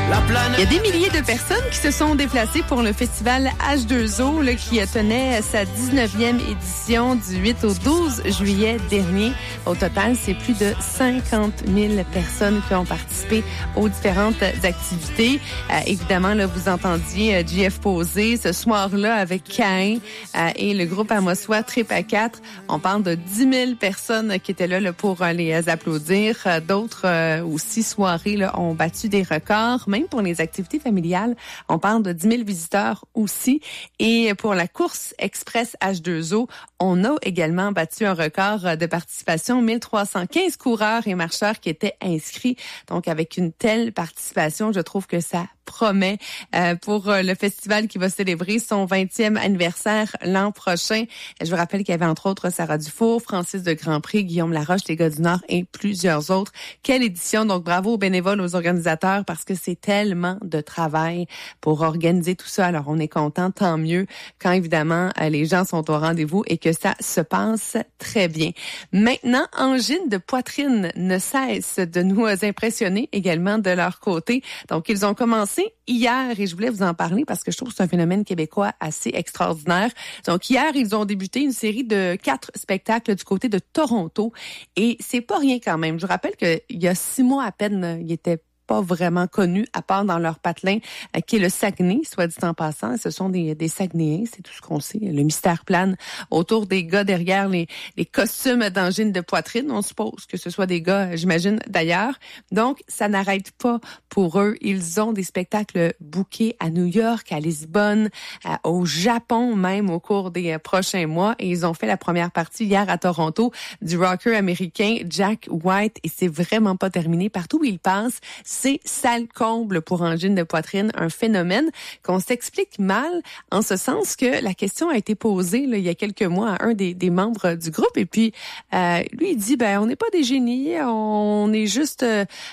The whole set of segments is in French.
Il y a des milliers de personnes qui se sont déplacées pour le festival H2O là, qui tenait sa 19e édition du 8 au 12 juillet dernier. Au total, c'est plus de 50 000 personnes qui ont participé aux différentes activités. Évidemment, là, vous entendiez JF Posé ce soir-là avec Caïn et le groupe Amossois Trip à 4. On parle de 10 000 personnes qui étaient là pour les applaudir. D'autres aussi soirées là, ont battu des records. Même pour les activités familiales, on parle de 10 000 visiteurs aussi. Et pour la course Express H2O, on a également battu un record de participation. 1315 coureurs et marcheurs qui étaient inscrits. Donc, avec une telle participation, je trouve que ça promet pour le festival qui va célébrer son 20e anniversaire l'an prochain. Je vous rappelle qu'il y avait entre autres Sarah Dufour, Francis de Grandpré, Guillaume Laroche, les gars du Nord et plusieurs autres. Quelle édition! Donc, bravo aux bénévoles, aux organisateurs, parce que c'est tellement de travail pour organiser tout ça. Alors, on est content, tant mieux, quand évidemment, les gens sont au rendez-vous et que ça se passe très bien. Maintenant, Angine de poitrine ne cesse de nous impressionner également de leur côté. Donc, ils ont commencé hier et je voulais vous en parler parce que je trouve que c'est un phénomène québécois assez extraordinaire. Donc, hier, ils ont débuté une série de 4 spectacles du côté de Toronto et c'est pas rien quand même. Je vous rappelle qu'il y a 6 mois à peine, ils étaient pas vraiment connus, à part dans leur patelin, qui est le Saguenay, soit dit en passant. Ce sont des Saguenayens, c'est tout ce qu'on sait. Le mystère plane autour des gars derrière les costumes d'angine de poitrine. On suppose que ce soit des gars, j'imagine, d'ailleurs. Donc, ça n'arrête pas pour eux. Ils ont des spectacles bookés à New York, à Lisbonne, au Japon même au cours des prochains mois. Et ils ont fait la première partie hier à Toronto du rocker américain Jack White. Et c'est vraiment pas terminé. Partout où ils passent, c'est sale comble pour angine de poitrine, un phénomène qu'on s'explique mal en ce sens que la question a été posée là, il y a quelques mois à un des membres du groupe et puis lui il dit on n'est pas des génies, on est juste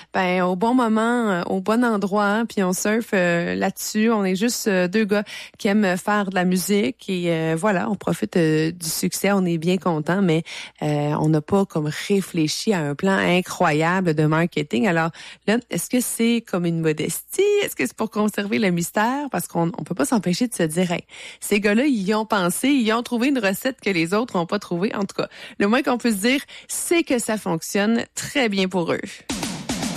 au bon moment, au bon endroit, hein, puis on surfe là-dessus, on est juste 2 gars qui aiment faire de la musique et voilà, on profite du succès, on est bien content, mais on n'a pas comme réfléchi à un plan incroyable de marketing. Alors là, est-ce que c'est comme une modestie? Est-ce que c'est pour conserver le mystère? Parce qu'on peut pas s'empêcher de se dire, hey, ces gars-là, ils y ont pensé, ils ont trouvé une recette que les autres n'ont pas trouvée. En tout cas, le moins qu'on peut se dire, c'est que ça fonctionne très bien pour eux.